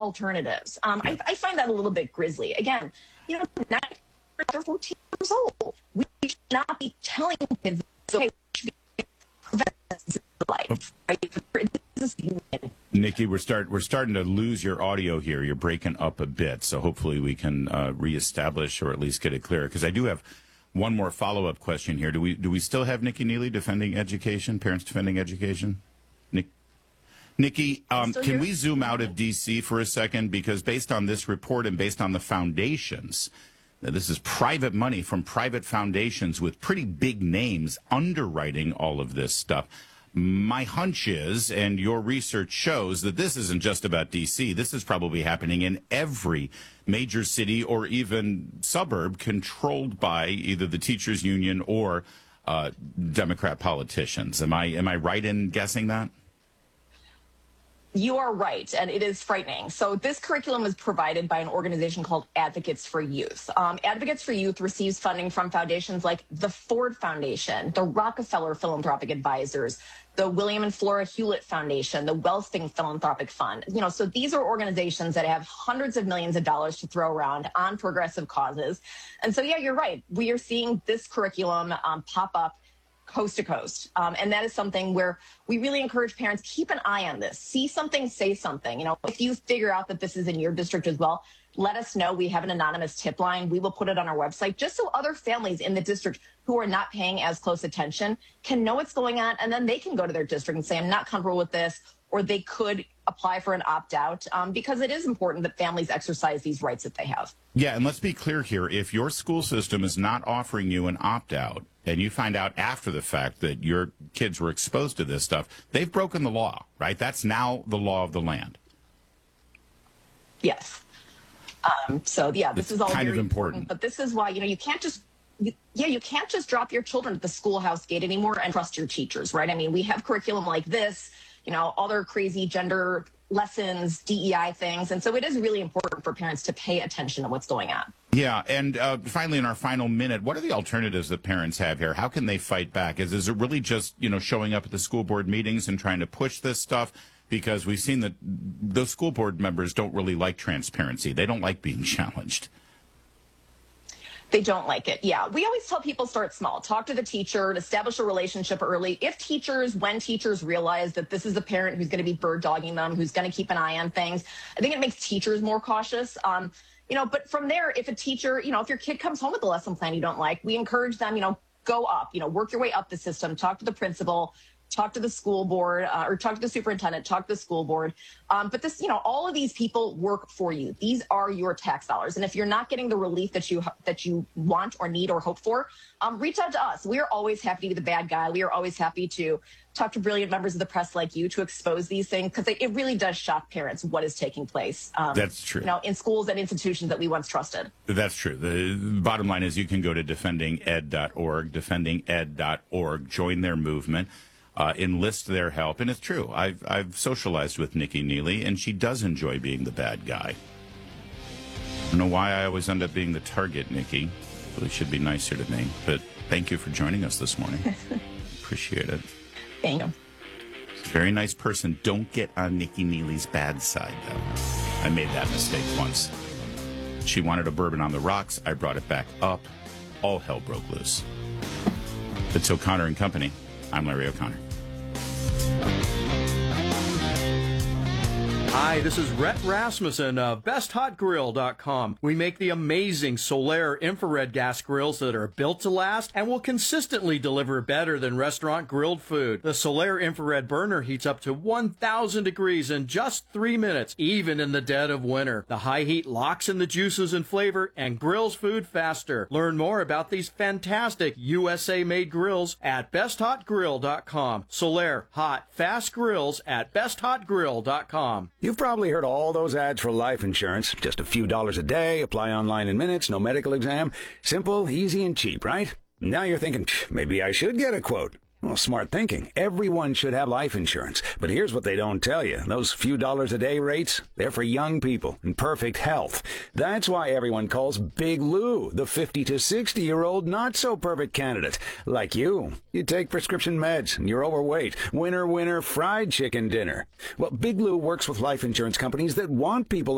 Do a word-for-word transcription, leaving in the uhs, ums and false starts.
alternatives. Um, I, I find that a little bit grisly. Again, you know, nine or fourteen years old, we should not be telling kids, okay, we should be life. Right? Nikki, we're start we're starting to lose your audio here. You're breaking up a bit, so hopefully we can uh, reestablish or at least get it clear. Because I do have one more follow-up question here. Do we do we still have Nikki Neely defending education, parents defending education? Nick, Nikki, um, can we zoom out of D C for a second? Because based on this report and based on the foundations, this is private money from private foundations with pretty big names underwriting all of this stuff. My hunch is, and your research shows, that this isn't just about D C. This is probably happening in every major city or even suburb controlled by either the teachers union or uh, Democrat politicians. Am I am I right in guessing that? You are right, and it is frightening. So this curriculum was provided by an organization called Advocates for Youth. Um, Advocates for Youth receives funding from foundations like the Ford Foundation, the Rockefeller Philanthropic Advisors, the William and Flora Hewlett Foundation, the Wellspring Philanthropic Fund. You know, so these are organizations that have hundreds of millions of dollars to throw around on progressive causes. And so, yeah, you're right. We are seeing this curriculum um, pop up coast to coast. Um, and that is something where we really encourage parents, keep an eye on this. See something, say something. You know, if you figure out that this is in your district as well, let us know. We have an anonymous tip line. We will put it on our website just so other families in the district who are not paying as close attention can know what's going on. And then they can go to their district and say, I'm not comfortable with this, or they could apply for an opt-out um, because it is important that families exercise these rights that they have. Yeah, and let's be clear here. If your school system is not offering you an opt-out and you find out after the fact that your kids were exposed to this stuff, they've broken the law, right? That's now the law of the land. Yes. Um, so, yeah, this it's is all kind very of important. important. But this is why, you know, you can't just, you, yeah, you can't just drop your children at the schoolhouse gate anymore and trust your teachers, right? I mean, we have curriculum like this, you know, other crazy gender lessons, D E I things. And so it is really important for parents to pay attention to what's going on. Yeah. And uh, finally, in our final minute, what are the alternatives that parents have here? How can they fight back? Is, is it really just, you know, showing up at the school board meetings and trying to push this stuff? Because we've seen that those school board members don't really like transparency. They don't like being challenged. They don't like it. Yeah. We always tell people start small. Talk to the teacher, establish a relationship early. If teachers, when teachers realize that this is a parent who's going to be bird dogging them, who's going to keep an eye on things, I think it makes teachers more cautious. Um, you know, but from there, if a teacher, you know, if your kid comes home with a lesson plan you don't like, we encourage them, you know, go up, you know, work your way up the system, talk to the principal, talk to the school board uh, or talk to the superintendent, talk to the school board. Um, but this, you know, all of these people work for you. These are your tax dollars. And if you're not getting the relief that you that you want or need or hope for, um, reach out to us. We are always happy to be the bad guy. We are always happy to talk to brilliant members of the press like you to expose these things, because it really does shock parents what is taking place. Um, That's true. You know, in schools and institutions that we once trusted. That's true. The bottom line is you can go to defending ed dot org, defending ed dot org, join their movement. Uh, enlist their help. And it's true. I've I've socialized with Nikki Neely, and she does enjoy being the bad guy. I don't know why I always end up being the target, Nikki. Really should be nicer to me. But thank you for joining us this morning. Appreciate it. Thank you. She's a very nice person. Don't get on Nikki Neely's bad side, though. I made that mistake once. She wanted a bourbon on the rocks. I brought it back up. All hell broke loose. It's O'Connor and Company. I'm Larry O'Connor. Hi, this is Rhett Rasmussen of best hot grill dot com. We make the amazing Solaire infrared gas grills that are built to last and will consistently deliver better than restaurant grilled food. The Solaire infrared burner heats up to one thousand degrees in just three minutes, even in the dead of winter. The high heat locks in the juices and flavor and grills food faster. Learn more about these fantastic U S A-made grills at best hot grill dot com. Solaire hot, fast grills at best hot grill dot com. You've probably heard all those ads for life insurance. Just a few dollars a day, apply online in minutes, no medical exam. Simple, easy, and cheap, right? Now you're thinking, maybe I should get a quote. Well, smart thinking. Everyone should have life insurance. But here's what they don't tell you. Those few dollars a day rates, they're for young people in perfect health. That's why everyone calls Big Lou the fifty to sixty-year-old not-so-perfect candidate. Like you. You take prescription meds and you're overweight. Winner, winner, fried chicken dinner. Well, Big Lou works with life insurance companies that want people